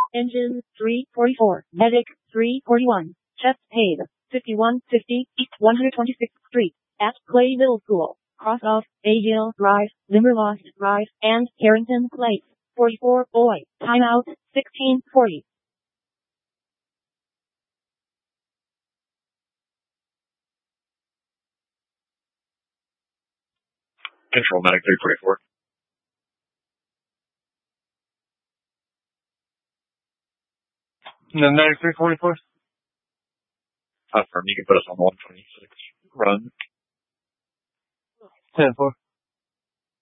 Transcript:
Engine 344, Medic 341, chest paid 5150 East 126th Street at Clay Middle School, cross off Agill Drive, Limberlost Drive, and Harrington Place. 44 boy, timeout 1640. Control Medic 344. No, Medic 344. Confirm, you can put us on 126. Run. 10-4.